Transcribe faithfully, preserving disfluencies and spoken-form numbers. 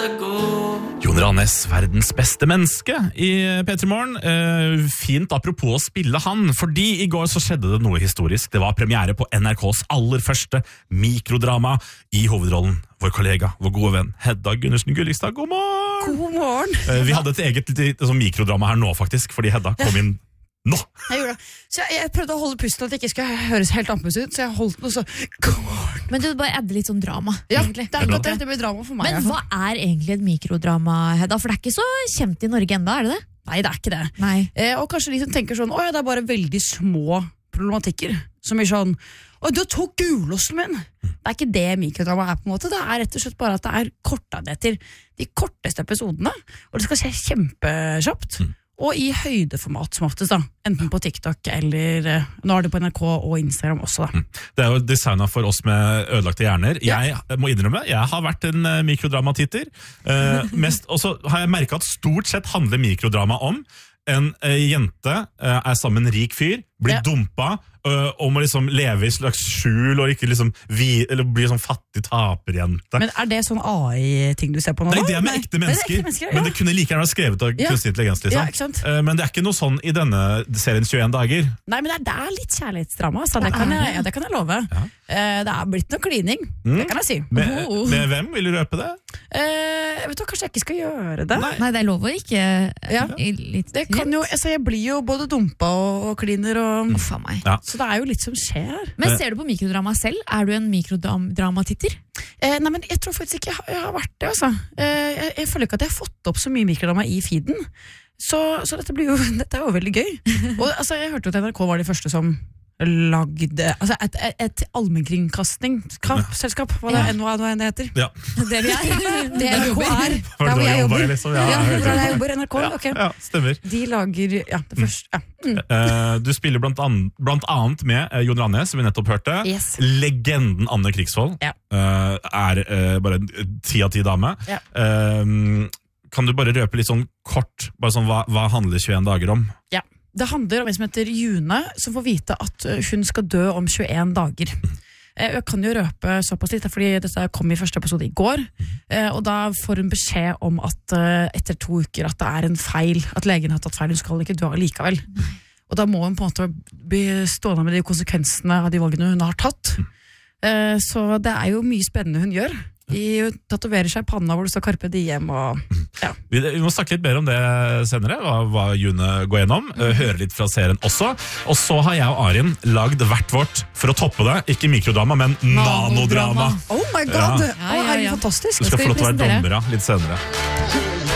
Jon Rannes, verdens beste menneske i P tre Morgen. Eh, fint apropos å spille han, fordi i går så skjedde det noe historisk. Det var premiere på N R K's aller første mikrodrama i hovedrollen. Vår kollega, vår gode venn, Hedda Gundersen Gullikstad. God morgen! God morgen! Eh, vi hadde et eget litt, sånn mikrodrama her nå faktisk, fordi Hedda kom inn nå. Jeg gjorde det. Så jeg, jeg prøvde å holde pusten at det ikke skulle høres helt ampus ut, så jeg holdt den og så... Men du bare adder litt sånn drama, ja, egentlig. Det er akkurat det. Det blir drama for meg. Men hva er egentlig et mikrodrama, Hedda? For det er ikke så kjent i Norge enda, er det det? Nei, det er ikke det. Nei. Eh, og kanskje de som tenker sånn, åja, det er bare veldig små problematikker. Som er sånn, åja, du tok gulåsen min. Det er ikke det mikrodrama er på en måte. Det er rett og slett bare at det er kortadretter. De korteste episodene, og det skal skje kjempekjapt. Mm. Og i høydeformat som oftest da, enten på TikTok eller, eh, nå er det på N R K og Instagram også da. Det er jo designet for oss med ødelagte hjerner. Jeg må innrømme, jeg har vært en uh, mikrodrama-titter. Uh, mest, og så har jeg merket at stort sett handler mikrodrama om en uh, jente uh, er sammen med en rik fyr, blir ja. dumpa, uh, og må liksom leve i slags skjul, og ikke liksom vi, eller bli sånn fattig taperjente. Men er det sånn A I-ting du ser på nå? Nei, det er med ekte mennesker, det er ekte mennesker ja. Men det kunne like gjerne vært skrevet av ja. kunstig intelligens, liksom. Ja, ikke sant? Uh, men det er ikke noe sånn i denne serien tjueen dager. Nei, men det er, det er litt kjærlighetsdrama, så det, kan jeg, ja, det kan jeg love. Ja. Uh, det er blitt noe klining, mm. det kan jeg si. Med, oh. med hvem vil du røpe det? Uh, jeg vet du, kanskje jeg ikke skal gjøre det. Nei, Nei det er lov å ikke ja. litt det kan jo, altså, jeg blir jo både dumpa og, og kliner og Uff a meg. Ja. Så det er jo litt som skjer. Men ser du på mikrodrama selv? Er du en mikrodramatiter? Eh, nei, men jeg tror faktisk ikke jeg har, jeg har vært det, altså. Eh, jeg, jeg føler ikke at jeg har fått opp så mye mikrodrama i feeden. Så, så dette, blir jo, dette er jo veldig gøy. Og altså, jeg hørte at N R K var de første som lagde altså et, et, et allmennkringkasting-selskap, hva det er, hva det heter. Ja. Det vi er. Det N R K er. Der hvor jeg jobber. Liksom. Ja, ja, der jeg jobber, N R K. Ja, okay. ja, stemmer. De lager, ja, det første. Ja. Mm. Uh, du spiller blant, an, blant annet med uh, Jon Rannes, som vi nettopp hørte. Yes. Legenden Anne Krigsvold ja. uh, er uh, bare en ti av ti dame. Ja. Uh, kan du bare røpe litt sånn kort, bare sånn, hva, hva handler tjueen dager om? Ja. Det handler om en som heter June, som får vite at hun skal dø om tjueen dager. Jeg kan jo røpe såpass litt, fordi dette kom i første episode i går, og da får hun beskjed om at etter to uker at det er en feil, at legen har tatt feil, hun skal ikke dø likevel. Og da må hun på en måte bli stående med de konsekvensene av de valgene hun har tatt. Så det er jo mye spennende hun gjør. De tatoverer seg i panna hvor det står Carpe Diem og, ja. vi, vi må snakke litt mer om det senere, hva, hva June går gjennom, høre litt fra serien også. Og så har jeg og Arin lagd hvert vårt for å toppe det, ikke mikrodrama, men nanodrama. Oh my god, ja. ja, ja, ja. Fantastisk. Du skal få lov til å være dommer litt senere.